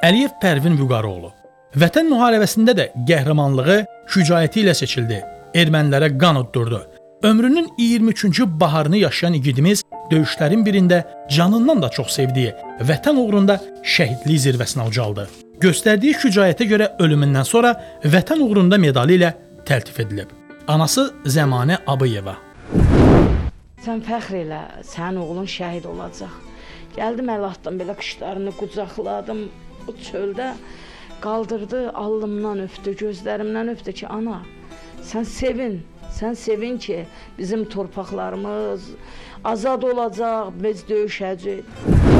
Əliyev Pərvin Vüqaroğlu Vətən müharibəsində də qəhrəmanlığı, şücaəti ilə seçildi. Ermənilərə qan uddurdu. Ömrünün 23-cü baharını yaşayan igidimiz döyüşlərin birində canından da çox sevdiyi vətən uğrunda şəhidlik zirvəsinə ucaldı. Göstərdiyi şücaətə görə ölümündən sonra vətən uğrunda medalı ilə təltif edilib. Anası Zəmanə Abıyeva. Sən fəxr elə, sənin oğlun şəhid olacaq. Gəldim əl atdım, belə qışlarını qucaqladım. O çöldə qaldırdı, alnımdan öpdü, gözlərimdən öpdü ki, ana, sən sevin ki, bizim torpaqlarımız azad olacaq, biz döyüşəcəyik.